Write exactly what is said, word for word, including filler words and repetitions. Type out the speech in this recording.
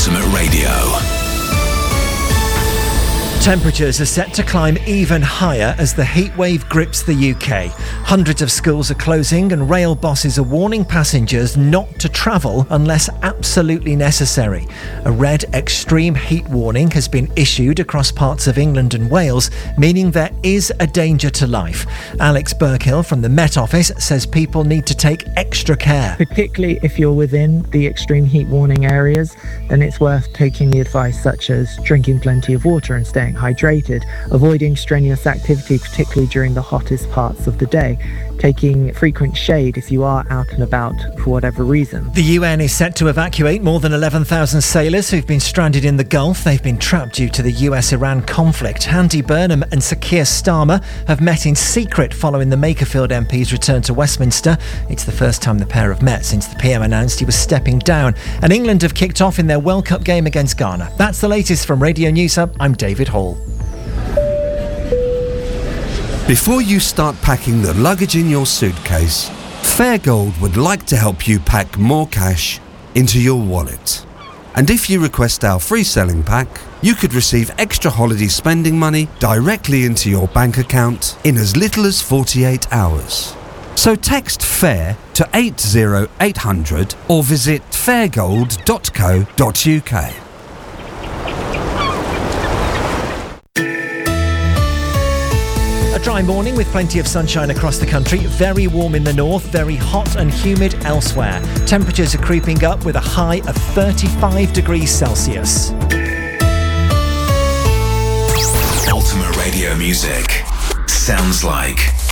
Ultimate Radio. Temperatures are set to climb even higher as the heat wave grips the U K. Hundreds of schools are closing and rail bosses are warning passengers not to travel unless absolutely necessary. A red extreme heat warning has been issued across parts of England and Wales, meaning there is a danger to life. Alex Burkill from the Met Office says people need to take extra care. Particularly if you're within the extreme heat warning areas, then it's worth taking the advice such as drinking plenty of water and staying hydrated, avoiding strenuous activity, particularly during the hottest parts of the day, taking frequent shade if you are out and about for whatever reason. The U N is set to evacuate more than eleven thousand sailors who've been stranded in the Gulf. They've been trapped due to the U S Iran conflict. Andy Burnham and Sir Keir Starmer have met in secret following the Makerfield M P's return to Westminster. It's the first time the pair have met since the P M announced he was stepping down. And England have kicked off in their World Cup game against Ghana. That's the latest from Radio News Hub. I'm David Hall. Before you start packing the luggage in your suitcase, Fairgold would like to help you pack more cash into your wallet. And if you request our free selling pack, you could receive extra holiday spending money directly into your bank account in as little as forty-eight hours. So text FAIR to eight zero eight hundred or visit fairgold dot co dot uk. A dry morning with plenty of sunshine across the country. Very warm in the north, very hot and humid elsewhere. Temperatures are creeping up with a high of thirty-five degrees Celsius. Ultimate Radio music sounds like